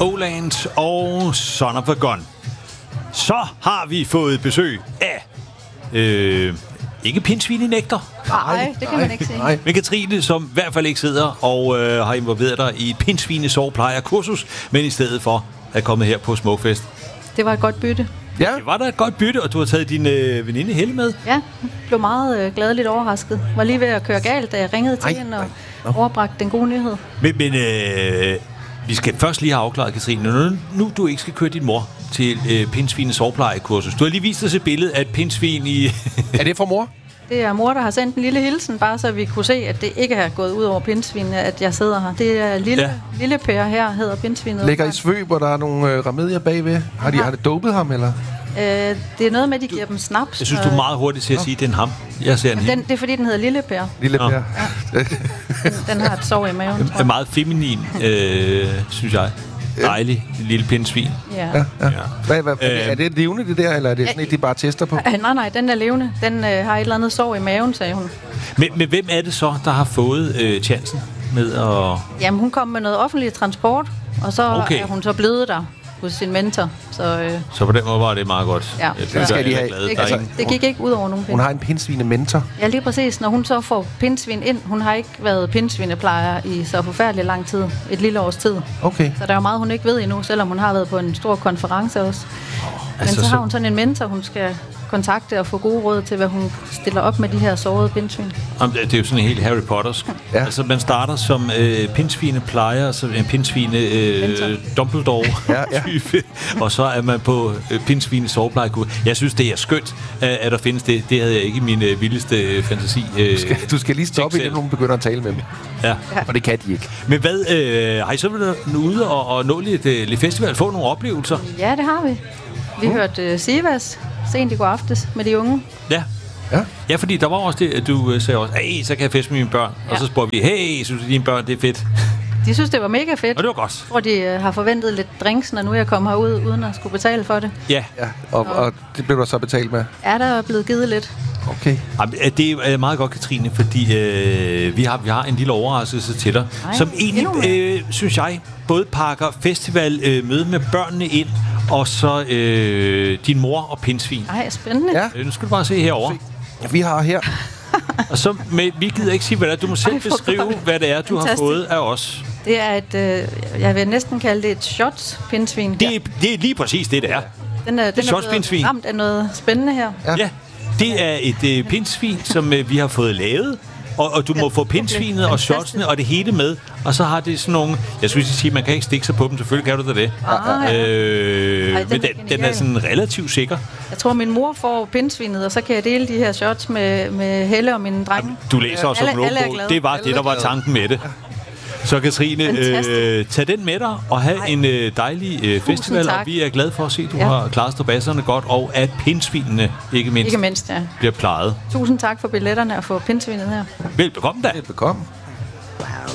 Oland og Son of a Gun. Så har vi fået besøg af... ikke pindsvinenægter. Nej, det kan man ikke sige. Men Katrine, som i hvert fald ikke sidder og har involveret dig i et pindsvinesoveplejerkursus, men i stedet for er kommet her på Smukfest. Det var et godt bytte. Ja. Det var da et godt bytte, og du har taget din veninde Helle med. Ja, blev meget gladeligt overrasket. Var lige ved at køre galt, da jeg ringede til hende og overbragte den gode nyhed. Men vi skal først lige have afklaret, Katrine. Nu du ikke skal køre din mor til pindsvinesoveplejekursus. Du har lige vist os et billede af et pindsvin i... Er det for mor? Det er mor, der har sendt en lille hilsen, bare så vi kunne se, at det ikke har gået ud over pindsvinene, at jeg sidder her. Det er lille Per her, hedder pindsvinet. Ligger i svøb, og der er nogle remedier bagved. Har det dopet ham, eller? Det er noget med, at de giver dem snaps. Jeg synes, du er meget hurtigt til at sige, at det er en ham. Jeg ser det er fordi, den hedder Lille Per. Lille Per. Ja. Den har et sår i maven, tror jeg. Er meget feminin, synes jeg. Dejlig lille pindsvin. Ja. Er det levende, det der, eller er det sådan et, de bare tester på? Nej, den er levende. Den har et eller andet sår i maven, sagde hun. Men hvem er det så, der har fået chancen med at... Jamen, hun kom med noget offentlig transport, og så er hun så blevet der hos sin mentor. Så på den måde var det meget godt. Ja. Det skal de have. Det gik ikke ud over nogen Hun har en pindsvine-mentor. Ja, lige præcis. Når hun så får pindsvin ind, hun har ikke været pindsvineplejer i så forfærdelig lang tid. Et lille års tid. Okay. Så der er jo meget, hun ikke ved endnu, selvom hun har været på en stor konference også. Men så har hun sådan en mentor, hun skal kontakte og få gode råd til, hvad hun stiller op med de her sårede pindsvin. Det er jo sådan en helt Harry Pottersk. Ja. Altså, man starter som pindsvineplejer, altså en Dumbledore-type, og så er man på pindsvinesoveplejekursus. Jeg synes, det er skønt, at der findes det. Det havde jeg ikke i min vildeste fantasi. Du skal lige stoppe, inden nogen begynder at tale med dem. Ja. For det kan de ikke. Men hvad, har I så været ude og nå lidt festival, få nogle oplevelser? Ja, det har vi. Vi hørte Sivas sent i går aftes med de unge. Ja, fordi der var også det, at du sagde også, hey, så kan jeg feste med mine børn. Ja. Og så spurgte vi, hey, synes du, dine børn, det er fedt? De synes, det var mega fedt. Og det var godt. Jeg tror, de har forventet lidt drinks, når nu jeg kommer herud, uden at skulle betale for det. Ja. Og det blev der så betalt med? Ja, der er blevet givet lidt. Okay. Det er meget godt, Katrine, fordi vi har en lille overraskelse til dig, som egentlig, synes jeg, både pakker festival møde med børnene ind, og så din mor og pindsvin. Ej, spændende. Ja. Nu skal du bare se herovre. Vi har her. Og så, vi gider ikke sige, hvad det er. Du må selv beskrive, hvad det er, du har fået af os. Det er et, jeg vil næsten kalde det et shots-pindsvin. Det er lige præcis det, det er. Den er blevet ramt af noget spændende her. Ja, det er et pindsvin, som vi har fået lavet. Og du må få pindsvinet og shotsene og det hele med. Og så har det sådan nogle... Jeg synes, sige, man kan ikke stikke sig på dem. Selvfølgelig kan du da det. Men den er sådan relativt sikker. Jeg tror, min mor får pindsvinet, og så kan jeg dele de her shots med Helle og mine drenge. Du læser også om logo. Det var det, der var tanken med det. Så Katrine, tag den med dig og have en dejlig festival. Og vi er glade for at se, at du har klaret strabasserne godt, og at pindsvinene, ikke mindst bliver plejet. Tusind tak for billetterne og for pindsvinet her. Velbekomme da. Velbekomme.